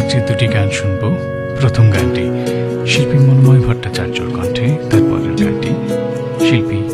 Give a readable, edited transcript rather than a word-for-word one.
যে দুটি গান শুনব, প্রথম গানটি শিল্পী মনোময় ভট্টাচার্যর কণ্ঠে, তারপরের গানটি শিল্পী